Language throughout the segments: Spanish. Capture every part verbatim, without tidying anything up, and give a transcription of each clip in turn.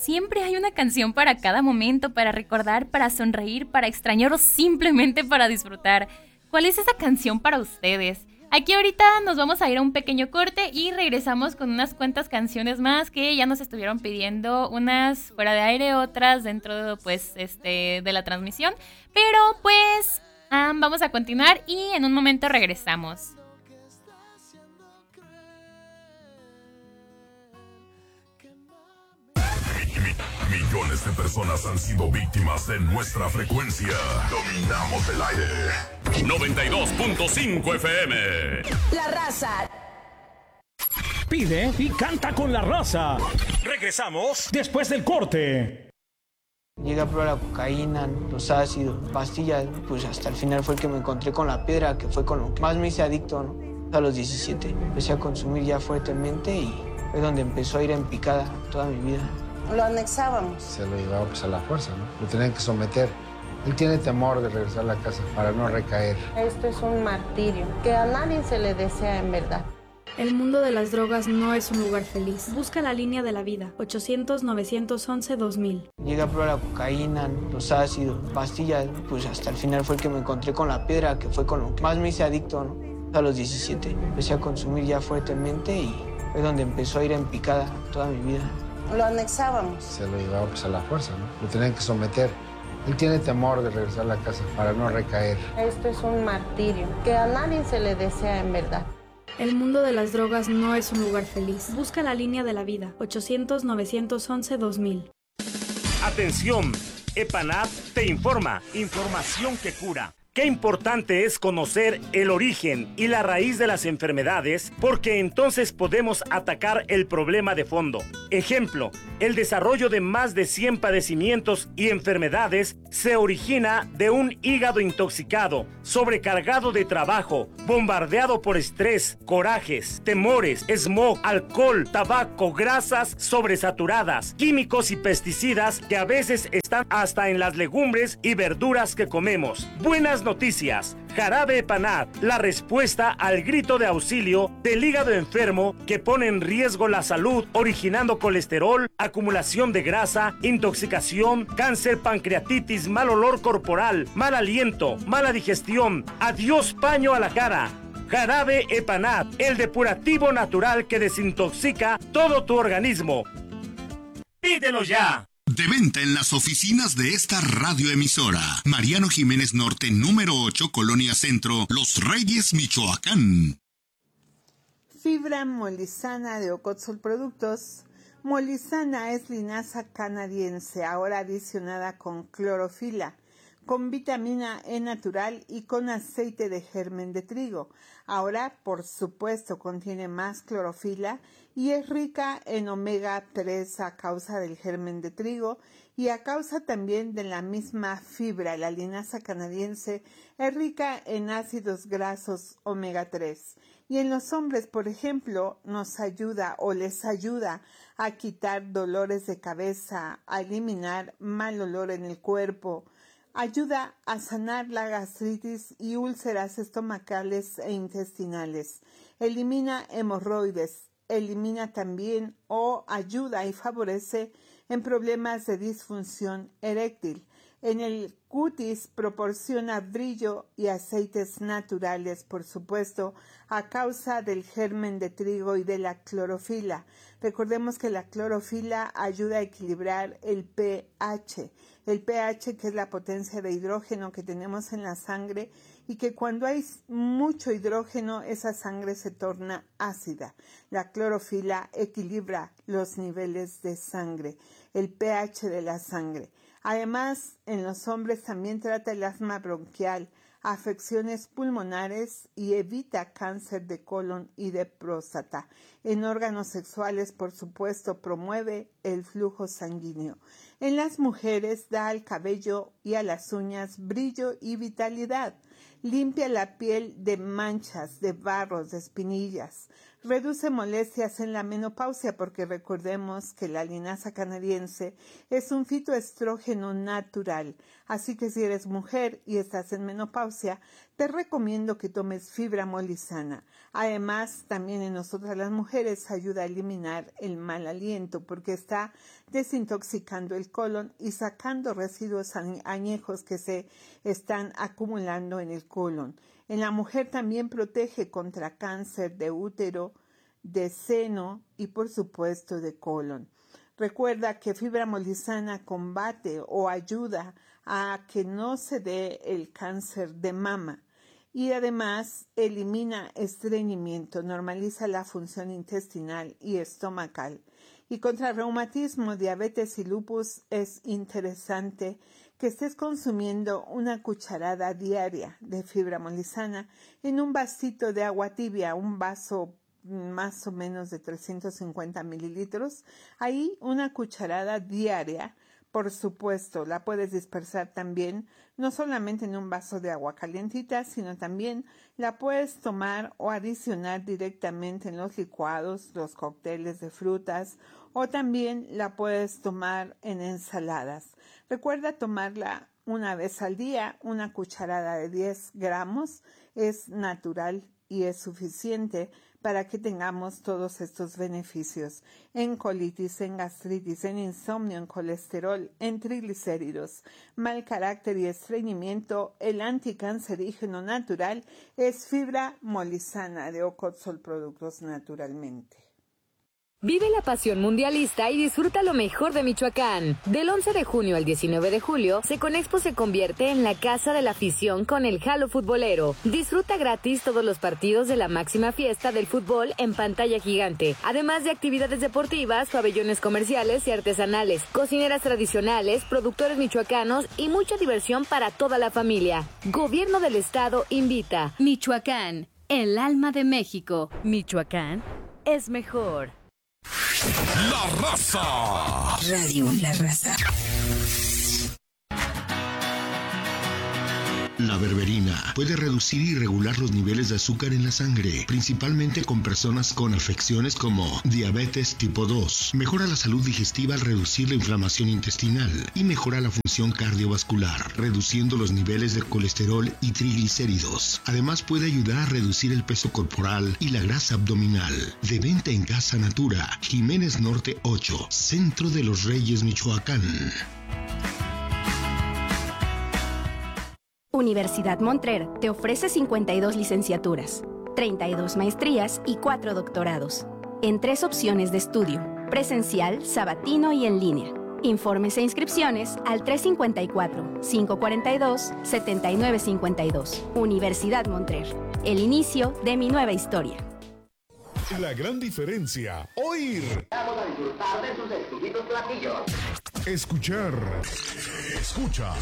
Siempre hay una canción para cada momento, para recordar, para sonreír, para extrañar o simplemente para disfrutar. ¿Cuál es esa canción para ustedes? Aquí ahorita nos vamos a ir a un pequeño corte y regresamos con unas cuantas canciones más que ya nos estuvieron pidiendo, unas fuera de aire, otras dentro pues este de la transmisión. Pero pues um, vamos a continuar y en un momento regresamos. Millones de personas han sido víctimas de nuestra frecuencia. Dominamos el aire. noventa y dos punto cinco F M. La Raza. Pide y canta con La Raza. Regresamos después del corte. Llegué a probar la cocaína, los ácidos, pastillas, pues hasta el final fue el que me encontré con la piedra, que fue con lo que más me hice adicto, ¿no? A los diecisiete empecé a consumir ya fuertemente y fue donde empezó a ir en picada toda mi vida. Lo anexábamos. Se lo llevaba pues a la fuerza, ¿no? Lo tenían que someter. Él tiene temor de regresar a la casa para no recaer. Esto es un martirio que a nadie se le desea en verdad. El mundo de las drogas no es un lugar feliz. Busca la línea de la vida. ochocientos, novecientos once, dos mil. Llegué a probar la cocaína, los ácidos, pastillas, pues hasta el final fue el que me encontré con la piedra, que fue con lo que más me hice adicto, ¿no? A los diecisiete empecé a consumir ya fuertemente y fue donde empezó a ir en picada toda mi vida. Lo anexábamos. Se lo llevaba pues a la fuerza, ¿no? Lo tenían que someter. Él tiene temor de regresar a la casa para no recaer. Esto es un martirio que a nadie se le desea en verdad. El mundo de las drogas no es un lugar feliz. Busca la línea de la vida. ochocientos, novecientos once, dos mil. Atención, EPANAP te informa. Información que cura. Qué importante es conocer el origen y la raíz de las enfermedades, porque entonces podemos atacar el problema de fondo. Ejemplo, el desarrollo de más de cien padecimientos y enfermedades se origina de un hígado intoxicado, sobrecargado de trabajo, bombardeado por estrés, corajes, temores, smog, alcohol, tabaco, grasas sobresaturadas, químicos y pesticidas que a veces están hasta en las legumbres y verduras que comemos. Buenas noticias. Jarabe EPANAP, la respuesta al grito de auxilio del hígado enfermo que pone en riesgo la salud, originando colesterol, acumulación de grasa, intoxicación, cáncer, pancreatitis, mal olor corporal, mal aliento, mala digestión. Adiós paño a la cara. Jarabe EPANAP, el depurativo natural que desintoxica todo tu organismo. ¡Pídelo ya! De venta en las oficinas de esta radioemisora. Mariano Jiménez Norte, número ocho, Colonia Centro, Los Reyes, Michoacán. Fibra Molizana de Ocotzol Productos. Molizana es linaza canadiense, ahora adicionada con clorofila, con vitamina E natural y con aceite de germen de trigo. Ahora, por supuesto, contiene más clorofila y es rica en omega tres a causa del germen de trigo y a causa también de la misma fibra. La linaza canadiense es rica en ácidos grasos omega tres. Y en los hombres, por ejemplo, nos ayuda o les ayuda a quitar dolores de cabeza, a eliminar mal olor en el cuerpo. Ayuda a sanar la gastritis y úlceras estomacales e intestinales. Elimina hemorroides. Elimina también o ayuda y favorece en problemas de disfunción eréctil. En el cutis proporciona brillo y aceites naturales, por supuesto, a causa del germen de trigo y de la clorofila. Recordemos que la clorofila ayuda a equilibrar el pH. El pH, que es la potencia de hidrógeno que tenemos en la sangre, y que cuando hay mucho hidrógeno, esa sangre se torna ácida. La clorofila equilibra los niveles de sangre, el pH de la sangre. Además, en los hombres también trata el asma bronquial, afecciones pulmonares y evita cáncer de colon y de próstata. En órganos sexuales, por supuesto, promueve el flujo sanguíneo. En las mujeres da al cabello y a las uñas brillo y vitalidad. Limpia la piel de manchas, de barros, de espinillas. Reduce molestias en la menopausia porque recordemos que la linaza canadiense es un fitoestrógeno natural. Así que si eres mujer y estás en menopausia, te recomiendo que tomes fibra molisana. Además, también en nosotras las mujeres ayuda a eliminar el mal aliento porque está desintoxicando el colon y sacando residuos añejos que se están acumulando en el colon. En la mujer también protege contra cáncer de útero, de seno y por supuesto de colon. Recuerda que fibra molisana combate o ayuda a que no se dé el cáncer de mama y además elimina estreñimiento, normaliza la función intestinal y estomacal. Y contra reumatismo, diabetes y lupus es interesante que estés consumiendo una cucharada diaria de fibra molisana en un vasito de agua tibia, un vaso más o menos de trescientos cincuenta mililitros. Ahí una cucharada diaria, por supuesto, la puedes dispersar también, no solamente en un vaso de agua calientita, sino también la puedes tomar o adicionar directamente en los licuados, los cócteles de frutas, o también la puedes tomar en ensaladas. Recuerda tomarla una vez al día, una cucharada de diez gramos, es natural y es suficiente para que tengamos todos estos beneficios en colitis, en gastritis, en insomnio, en colesterol, en triglicéridos, mal carácter y estreñimiento. El anticancerígeno natural es fibra molisana de Ocotzol Productos Naturalmente. Vive la pasión mundialista y disfruta lo mejor de Michoacán. Del once de junio al diecinueve de julio, Seconexpo se convierte en la casa de la afición con el Jalo Futbolero. Disfruta gratis todos los partidos de la máxima fiesta del fútbol en pantalla gigante, además de actividades deportivas, pabellones comerciales y artesanales, cocineras tradicionales, productores michoacanos y mucha diversión para toda la familia. Gobierno del Estado invita. Michoacán, el alma de México. Michoacán es mejor. La Raza. Radio La Raza. La berberina puede reducir y regular los niveles de azúcar en la sangre, principalmente con personas con afecciones como diabetes tipo dos. Mejora la salud digestiva al reducir la inflamación intestinal y mejora la función cardiovascular, reduciendo los niveles de colesterol y triglicéridos. Además puede ayudar a reducir el peso corporal y la grasa abdominal. De venta en Casa Natura, Jiménez Norte ocho, Centro de los Reyes, Michoacán. Universidad Montrer te ofrece cincuenta y dos licenciaturas, treinta y dos maestrías y cuatro doctorados, en tres opciones de estudio, presencial, sabatino y en línea. Informes e inscripciones al tres cinco cuatro, cinco cuatro dos, siete nueve cinco dos. Universidad Montrer, el inicio de mi nueva historia. La gran diferencia, oír. Vamos a disfrutar de sus exquisitos platillos. Escuchar. Escucha.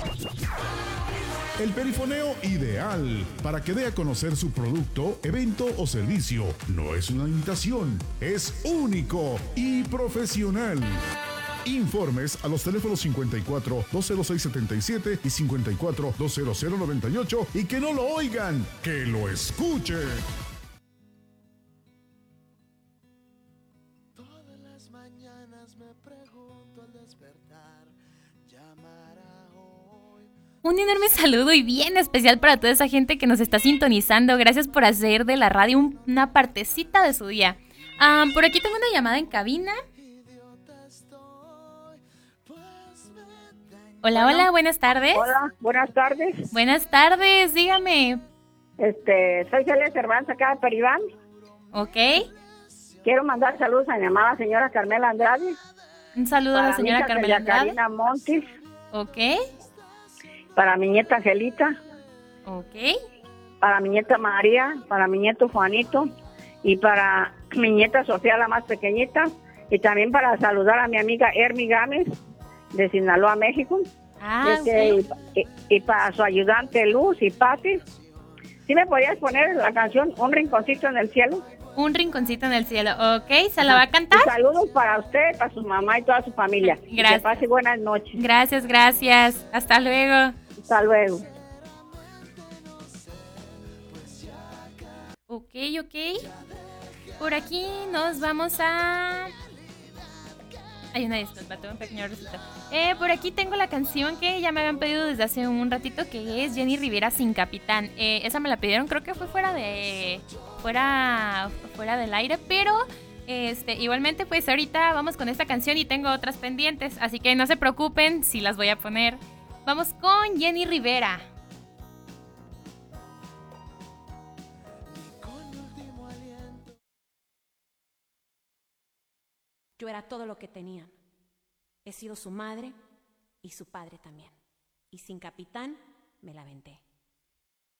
El perifoneo ideal para que dé a conocer su producto, evento o servicio. No es una imitación, es único y profesional. Informes a los teléfonos cincuenta y cuatro, dos cero seis, setenta y siete y cincuenta y cuatro, dos cero cero, noventa y ocho y que no lo oigan, que lo escuchen. Todas las mañanas me pregunto al despertar, llamará hoy. Un enorme saludo y bien especial para toda esa gente que nos está sintonizando. Gracias por hacer de la radio un, una partecita de su día. Um, por aquí tengo una llamada en cabina. Hola, bueno, hola, buenas tardes. Hola, buenas tardes. Buenas tardes, dígame. Este, soy Celia Cervantes, acá de Peribán. Ok. Quiero mandar saludos a mi amada señora Carmela Andrade. Un saludo para a la señora Carmela Andrade. Karina Montis. Ok. Para mi nieta Angelita. Ok. Para mi nieta María, para mi nieto Juanito y para mi nieta Sofía, la más pequeñita. Y también para saludar a mi amiga Hermi Gámez, de Sinaloa, México. Ah, este, okay. y, y para su ayudante Luz y Pati. ¿Sí me podías poner la canción Un Rinconcito en el Cielo? Un Rinconcito en el Cielo, ok. ¿Se la va a cantar? Y saludos para usted, para su mamá y toda su familia. Gracias. Que pase buenas noches. Gracias, gracias. Hasta luego. Hasta luego. Ok, ok. Por aquí nos vamos a... Hay una disculpa, tuve un pequeño resultado. Eh, por aquí tengo la canción que ya me habían pedido desde hace un ratito, que es Jenny Rivera Sin Capitán. Eh, esa me la pidieron, creo que fue fuera de... Fuera, fuera del aire, pero... Este, igualmente, pues ahorita vamos con esta canción y tengo otras pendientes, así que no se preocupen si las voy a poner. Vamos con Jenny Rivera. Yo era todo lo que tenían. He sido su madre y su padre también. Y sin capitán me la aventé.